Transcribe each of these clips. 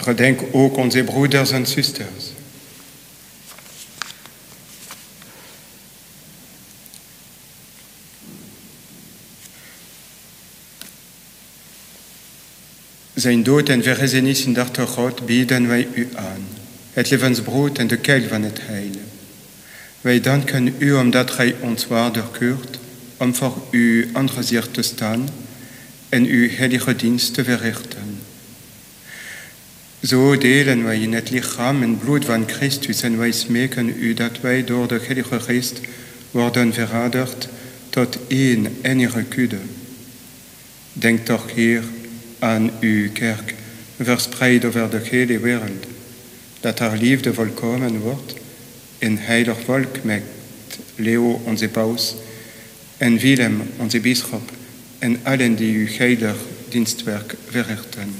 Gedenk ook onze broeders en zusters. Zijn dood en verrijzenis in der God bieden wij u aan, het levensbrood en de kelk van het heil. Wij danken u omdat gij ons waardig keurt om voor uw aangezicht te staan en uw heilige dienst te verrichten. Zo delen wij in het lichaam en bloed van Christus en wij smeken u dat wij door de Heilige Geest worden verraderd tot één enige kudde. Denk toch, Heer, aan uw kerk, verspreid over de hele wereld, dat haar liefde volkomen wordt, een heilig volk met Leo, onze paus, en Willem, onze bisschop, en allen die uw heilig dienstwerk verrichten.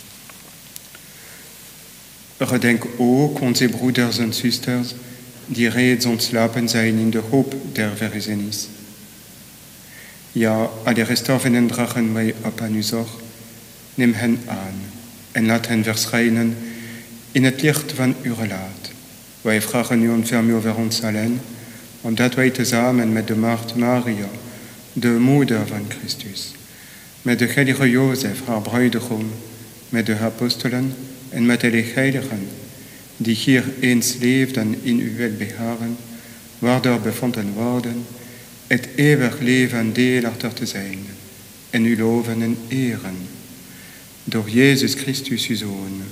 Gedenk ook onze broeders en zusters die reeds ontslapen zijn in de hoop der verrijzenis. Ja, alle gestorvenen dragen wij op aan uw zorg. Neem hen aan en laat hen verschijnen in het licht van uw relaat. Wij vragen u ontferm over ons allen, omdat wij tezamen met de Maagd Maria, de moeder van Christus, met de heilige Jozef, haar bruidegom, met de apostelen en met alle heiligen, die hier eens leefden in uw welbeharen, waardoor bevonden worden, het eeuwig leven deelachter te zijn, en u loven en eren, door Jezus Christus, uw Zoon.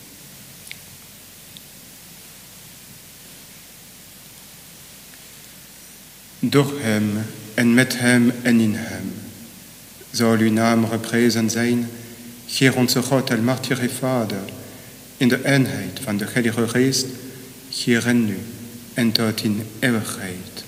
Door hem en met hem en in hem zal uw naam geprezen zijn, Heer onze God, almachtige Vader, in de eenheid van de Heilige Geest, hier en nu en tot in eeuwigheid.